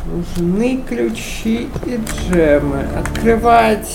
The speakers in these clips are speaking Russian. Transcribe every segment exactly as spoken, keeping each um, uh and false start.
Нужны ключи и джемы. Открывать...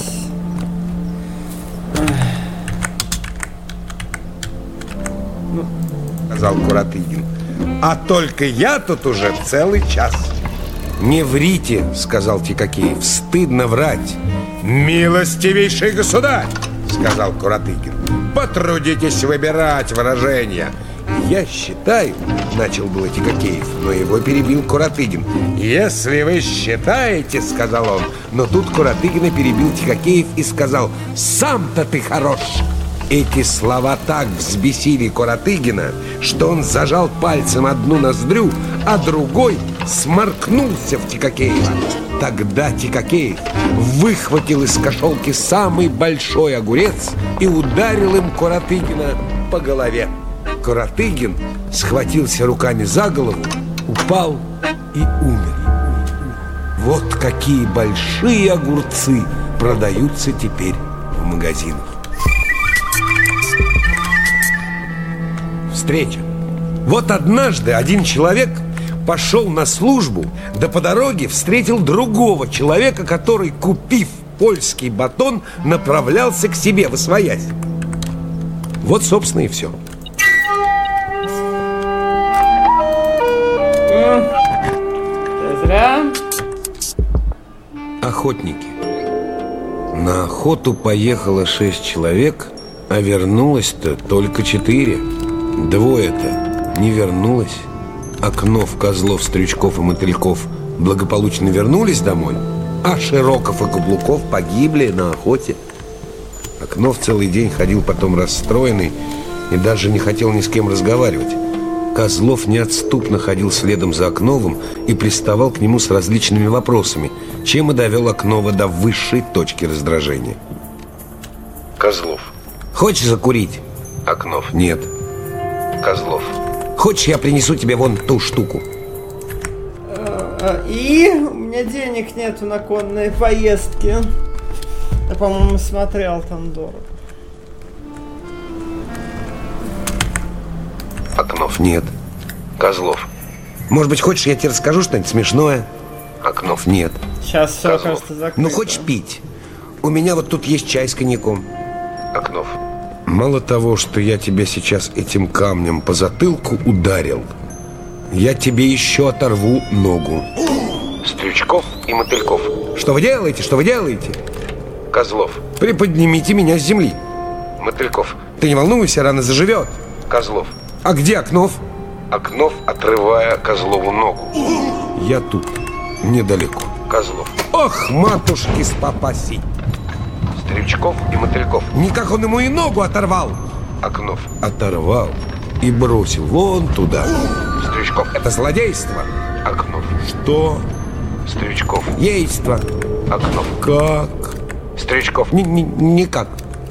Ну... Сказал Куратыгин. А только я тут уже целый час. Не врите, сказал Тикакеев. Стыдно врать. Милостивейший государь, сказал Куратыгин, потрудитесь выбирать выражения. Я считаю, начал было Тикакеев, но его перебил Куратыгин. Если вы считаете, сказал он, но тут Куратыгина перебил Тикакеев и сказал: сам-то ты хорош. Эти слова так взбесили Куратыгина, что он зажал пальцем одну ноздрю, а другой сморкнулся в Тикакеева. Тогда Тикакеев выхватил из кошелки самый большой огурец и ударил им Куратыгина по голове. Куратыгин схватился руками за голову, упал и умер. Вот какие большие огурцы продаются теперь в магазинах. Встреча. Вот однажды один человек пошел на службу, да по дороге встретил другого человека, который, купив польский батон, направлялся к себе восвоясь. Вот, собственно, и все. Зря. Охотники. На охоту поехало шесть человек, а вернулось-то только четыре. Двое-то не вернулось. Окнов, Козлов, Стрючков и Мотыльков благополучно вернулись домой, а Широков и Каблуков погибли на охоте. Окнов целый день ходил потом расстроенный и даже не хотел ни с кем разговаривать. Козлов неотступно ходил следом за Окновым и приставал к нему с различными вопросами, чем и довел Окнова до высшей точки раздражения. Козлов: хочешь закурить? Окнов: нет. Козлов: хочешь, я принесу тебе вон ту штуку? И у меня денег нету на конные поездки. Я, по-моему, смотрел, там дорого. Окнов: нет. Козлов: может быть, хочешь, я тебе расскажу что-нибудь смешное? Окнов: нет. Сейчас все, Козлов: кажется, закрыто. Ну, хочешь пить? У меня вот тут есть чай с коньяком. Окнов: мало того, что я тебя сейчас этим камнем по затылку ударил, я тебе еще оторву ногу. Стрючков и Мотыльков: что вы делаете? Что вы делаете? Козлов: приподнимите меня с земли. Мотыльков: ты не волнуйся, рано заживет. Козлов: а где Окнов? Окнов, отрывая Козлову ногу: я тут, недалеко. Козлов: ох, матушки спапаси. Стрючков и Мотыльков: никак он ему и ногу оторвал. Окнов: оторвал и бросил вон туда. Стрючков: это злодейство. Окнов: что? Стрючков: ейство. Окнов: как? Стрючков: Ни -ни никак.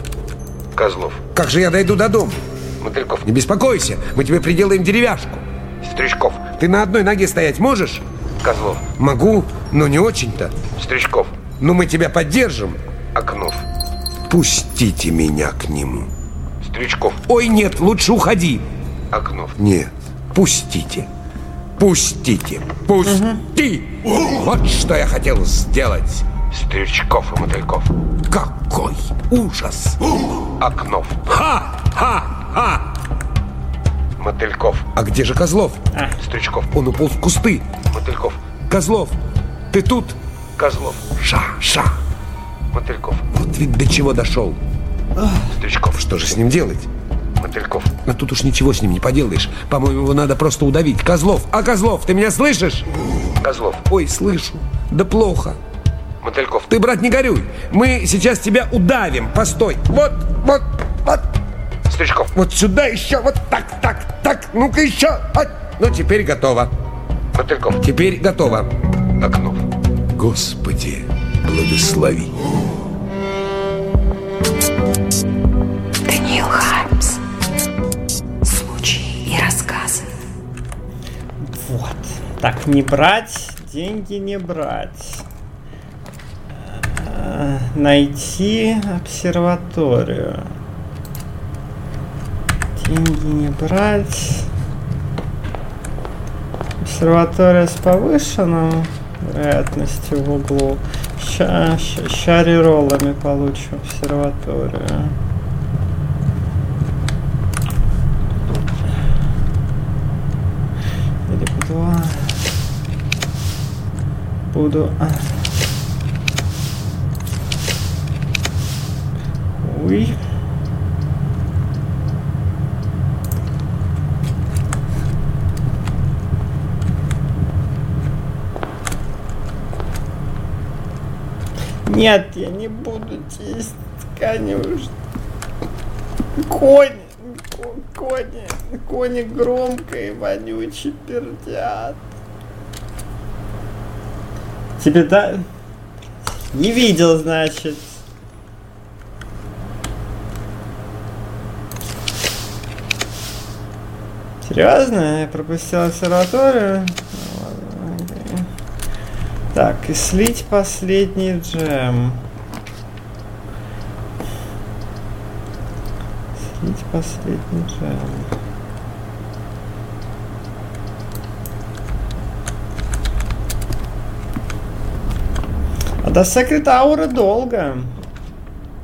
Козлов: как же я дойду до дома? Мотыльков: не беспокойся, мы тебе приделаем деревяшку. Стрючков: ты на одной ноге стоять можешь? Козлов: могу, но не очень-то. Стрючков: ну мы тебя поддержим. Окнов: пустите меня к нему. Стрючков: ой, нет, лучше уходи. Окнов: нет, пустите. Пустите, пусти. Угу. Вот что я хотел сделать. Стрючков и Мотыльков: какой ужас. Окнов: ха-ха-ха. Мотыльков: а где же Козлов? А. Стрючков: он уполз в кусты. Мотыльков: Козлов, ты тут? Козлов: ша-ша. Мотыльков: вот ведь до чего дошел. Стрючков: что же с ним делать? Мотыльков: но тут уж ничего с ним не поделаешь. По-моему, его надо просто удавить. Козлов: а Козлов, ты меня слышишь? Козлов: ой, слышу, да плохо. Мотыльков: ты, брат, не горюй, мы сейчас тебя удавим. Постой, вот, вот, вот. Стрючков: вот сюда еще, вот так, так, так. Ну-ка еще, вот. Ну, теперь готово. Мотыльков: теперь готово. Окнов: Господи, благослови. Даниил Хармс. Случаи и рассказы. Вот. Так, не брать, деньги не брать. Найти обсерваторию. Деньги не брать. Обсерватория с повышенным. Вероятности в углу. Ща, ща, ща рероллами получу обсерваторию. Или буду... Буду... Ой. Нет, я не буду чистить конюшню. Кони, кони, кони громко и вонюче пердят. Тебе да... Не видел, значит. Серьезно? Я пропустил обсерваторию? Так, и слить последний джем. Слить последний джем. А до секрет аура долго.